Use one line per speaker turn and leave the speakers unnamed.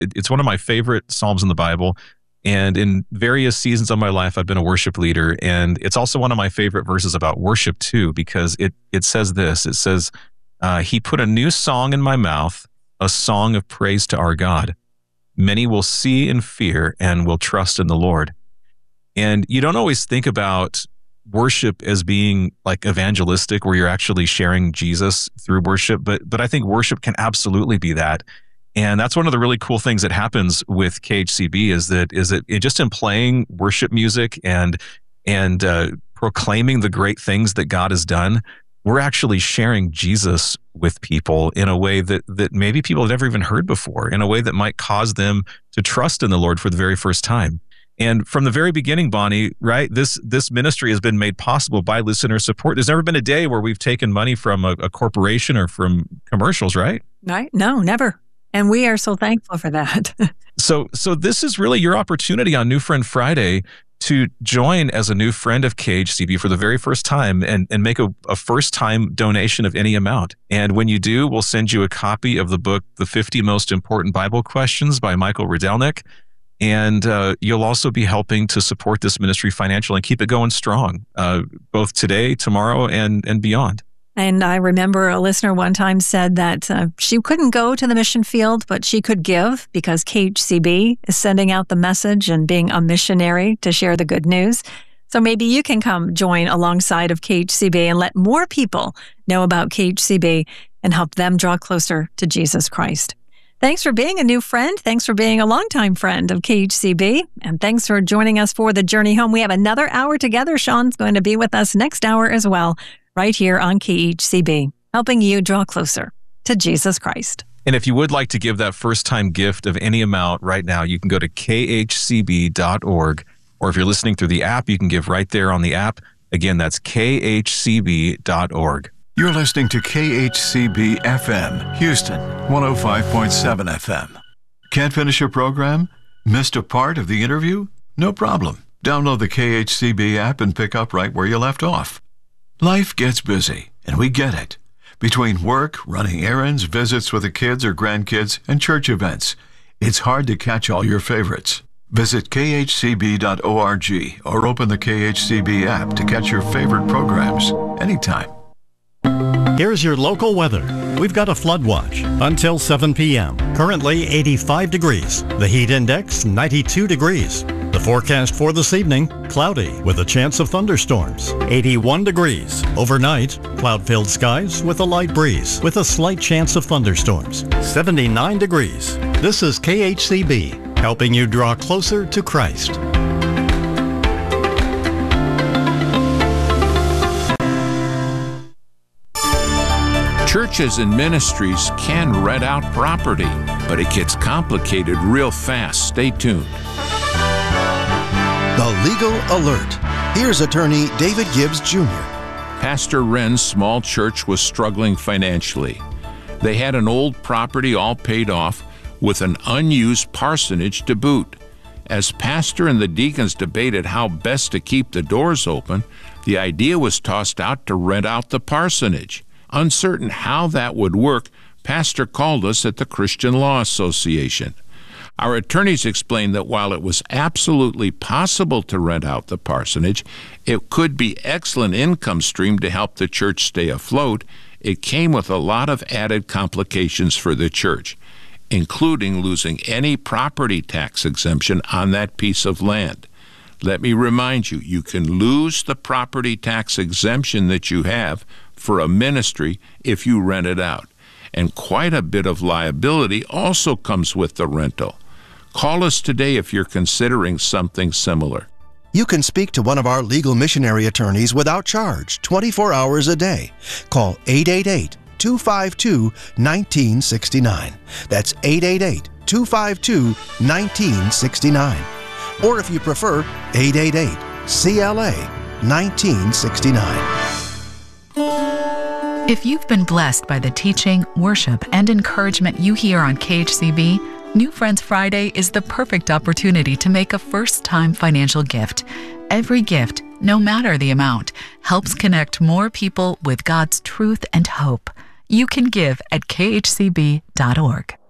It's one of my favorite Psalms in the Bible. And in various seasons of my life, I've been a worship leader. And it's also one of my favorite verses about worship too, because it says this. It says, he put a new song in my mouth, a song of praise to our God. Many will see and fear and will trust in the Lord. And you don't always think about worship as being like evangelistic, where you're actually sharing Jesus through worship. But I think worship can absolutely be that. And that's one of the really cool things that happens with KHCB is that it just in playing worship music and proclaiming the great things that God has done, we're actually sharing Jesus with people in a way that maybe people have never even heard before, in a way that might cause them to trust in the Lord for the very first time. And from the very beginning, Bonnie, right, this ministry has been made possible by listener support. There's never been a day where we've taken money from a corporation or from commercials, right?
Right? No, never. And we are so thankful for that.
So this is really your opportunity on New Friend Friday to join as a new friend of KHCB for the very first time and make a first-time donation of any amount. And when you do, we'll send you a copy of the book, The 50 Most Important Bible Questions by Michael Rydelnik. And you'll also be helping to support this ministry financially and keep it going strong, both today, tomorrow, and beyond.
And I remember a listener one time said that she couldn't go to the mission field, but she could give because KHCB is sending out the message and being a missionary to share the good news. So maybe you can come join alongside of KHCB and let more people know about KHCB and help them draw closer to Jesus Christ. Thanks for being a new friend. Thanks for being a longtime friend of KHCB. And thanks for joining us for the journey home. We have another hour together. Sean's going to be with us next hour as well, right here on KHCB, helping you draw closer to Jesus Christ.
And if you would like to give that first-time gift of any amount right now, you can go to khcb.org. Or if you're listening through the app, you can give right there on the app. Again, that's khcb.org.
You're listening to KHCB FM, Houston, 105.7 FM. Can't finish your program? Missed a part of the interview? No problem. Download the KHCB app and pick up right where you left off. Life gets busy, and we get it. Between work, running errands, visits with the kids or grandkids, and church events, it's hard to catch all your favorites. Visit khcb.org or open the KHCB app to catch your favorite programs anytime.
Here's your local weather. We've got a flood watch until 7 p.m. Currently 85 degrees. The heat index 92 degrees. The forecast for this evening, cloudy with a chance of thunderstorms. 81 degrees. Overnight, cloud-filled skies with a light breeze with a slight chance of thunderstorms. 79 degrees. This is KHCB, helping you draw closer to Christ.
Churches and ministries can rent out property, but it gets complicated real fast. Stay tuned.
The Legal Alert. Here's attorney David Gibbs Jr.
Pastor Wren's small church was struggling financially. They had an old property all paid off with an unused parsonage to boot. As pastor and the deacons debated how best to keep the doors open, the idea was tossed out to rent out the parsonage. Uncertain how that would work, Pastor called us at the Christian Law Association. Our attorneys explained that while it was absolutely possible to rent out the parsonage, it could be excellent income stream to help the church stay afloat. It came with a lot of added complications for the church, including losing any property tax exemption on that piece of land. Let me remind you, you can lose the property tax exemption that you have for a ministry if you rent it out. And quite a bit of liability also comes with the rental. Call us today if you're considering something similar.
You can speak to one of our legal missionary attorneys without charge, 24 hours a day. Call 888-252-1969. That's 888-252-1969. Or if you prefer, 888-CLA-1969.
If you've been blessed by the teaching, worship, and encouragement you hear on KHCB, New Friends Friday is the perfect opportunity to make a first-time financial gift. Every gift, no matter the amount, helps connect more people with God's truth and hope. You can give at khcb.org.